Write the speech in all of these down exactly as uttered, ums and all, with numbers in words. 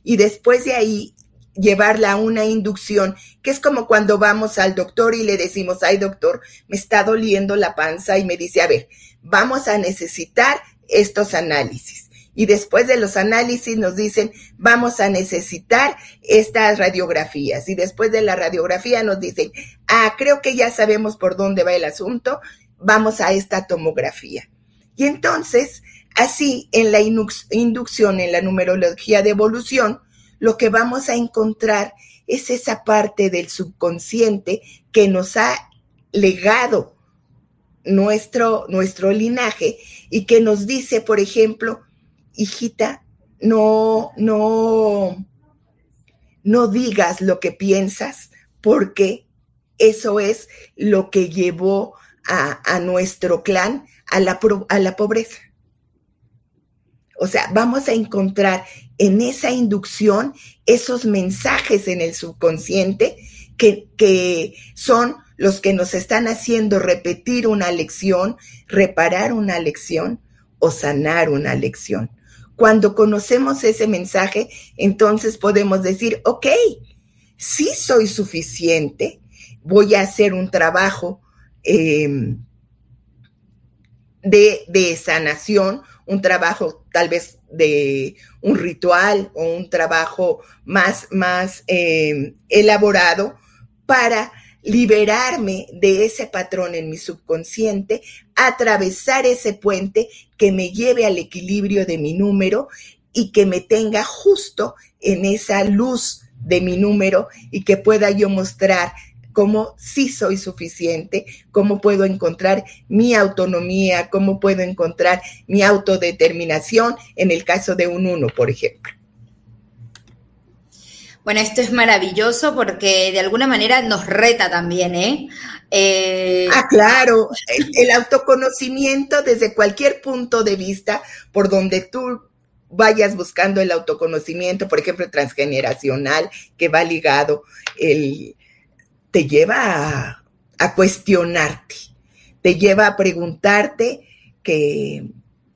y después de ahí llevarla a una inducción, que es como cuando vamos al doctor y le decimos, ay doctor, me está doliendo la panza, y me dice, a ver, vamos a necesitar estos análisis. Y después de los análisis nos dicen, vamos a necesitar estas radiografías. Y después de la radiografía nos dicen, ah, creo que ya sabemos por dónde va el asunto, vamos a esta tomografía. Y entonces, así, en la inducción, en la numerología de evolución, lo que vamos a encontrar es esa parte del subconsciente que nos ha legado nuestro, nuestro linaje y que nos dice, por ejemplo, hijita, no, no, no digas lo que piensas, porque eso es lo que llevó a, a nuestro clan a la, a la pobreza. O sea, vamos a encontrar en esa inducción esos mensajes en el subconsciente que, que son los que nos están haciendo repetir una lección, reparar una lección o sanar una lección. Cuando conocemos ese mensaje, entonces podemos decir, ok, sí soy suficiente, voy a hacer un trabajo eh, de, de sanación, un trabajo tal vez de un ritual o un trabajo más, más eh, elaborado para liberarme de ese patrón en mi subconsciente, atravesar ese puente que me lleve al equilibrio de mi número y que me tenga justo en esa luz de mi número y que pueda yo mostrar cómo sí soy suficiente, cómo puedo encontrar mi autonomía, cómo puedo encontrar mi autodeterminación en el caso de un uno, por ejemplo. Bueno, esto es maravilloso porque de alguna manera nos reta también, ¿eh? eh... Ah, claro, el, el autoconocimiento desde cualquier punto de vista, por donde tú vayas buscando el autoconocimiento, por ejemplo, transgeneracional, que va ligado, el, te lleva a, a cuestionarte, te lleva a preguntarte que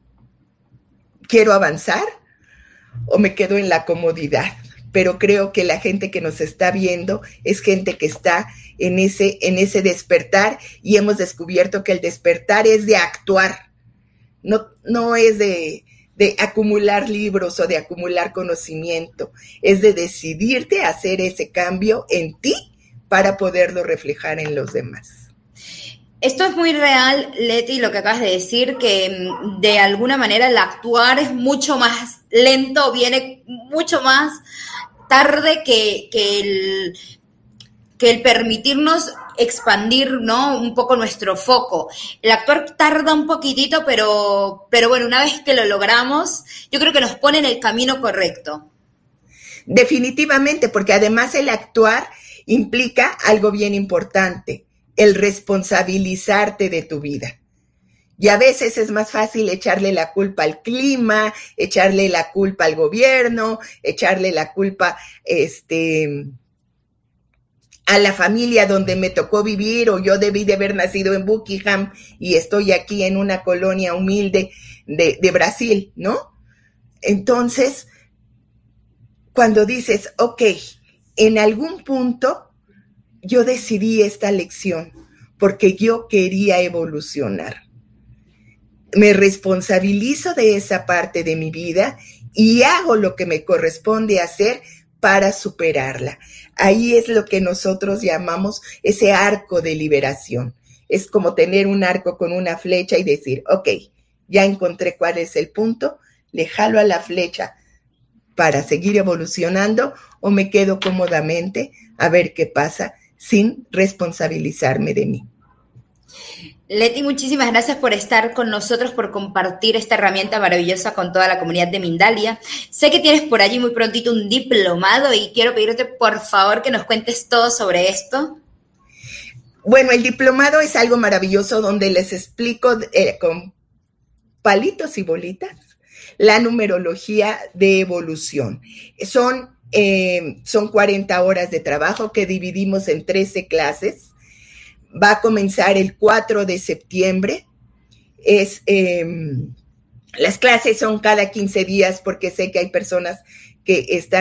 ¿quiero avanzar o me quedo en la comodidad? Pero creo que la gente que nos está viendo es gente que está en ese, en ese despertar, y hemos descubierto que el despertar es de actuar, no, no es de, de acumular libros o de acumular conocimiento, es de decidirte a hacer ese cambio en ti para poderlo reflejar en los demás. Esto es muy real, Leti, lo que acabas de decir, que de alguna manera el actuar es mucho más lento, viene mucho más tarde que, que, el, que el permitirnos expandir, ¿no?, un poco nuestro foco. El actuar tarda un poquitito, pero, pero bueno, una vez que lo logramos, yo creo que nos pone en el camino correcto. Definitivamente, porque además el actuar implica algo bien importante, el responsabilizarte de tu vida. Y a veces es más fácil echarle la culpa al clima, echarle la culpa al gobierno, echarle la culpa este, a la familia donde me tocó vivir, o yo debí de haber nacido en Buckingham y estoy aquí en una colonia humilde de, de Brasil, ¿no? Entonces, cuando dices, ok, en algún punto yo decidí esta lección porque yo quería evolucionar. Me responsabilizo de esa parte de mi vida y hago lo que me corresponde hacer para superarla. Ahí es lo que nosotros llamamos ese arco de liberación. Es como tener un arco con una flecha y decir, ok, ya encontré cuál es el punto, le jalo a la flecha para seguir evolucionando o me quedo cómodamente a ver qué pasa sin responsabilizarme de mí. Leti, muchísimas gracias por estar con nosotros, por compartir esta herramienta maravillosa con toda la comunidad de Mindalia. Sé que tienes por allí muy prontito un diplomado y quiero pedirte, por favor, que nos cuentes todo sobre esto. Bueno, el diplomado es algo maravilloso donde les explico eh, con palitos y bolitas la numerología de evolución. Son, eh, son cuarenta horas de trabajo que dividimos en trece clases. Va a comenzar el cuatro de septiembre. Es, eh, las clases son cada quince días porque sé que hay personas que están